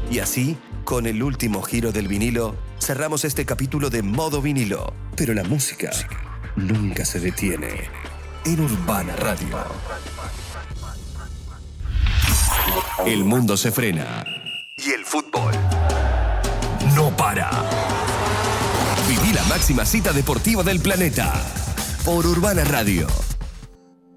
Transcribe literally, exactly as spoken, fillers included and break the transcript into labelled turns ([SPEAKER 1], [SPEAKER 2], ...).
[SPEAKER 1] Y así, con el último giro del vinilo, cerramos este capítulo de Modo Vinilo. Pero la música nunca se detiene en Urbana Radio. El mundo se frena y el fútbol no para. Viví la máxima cita deportiva del planeta por Urbana Radio.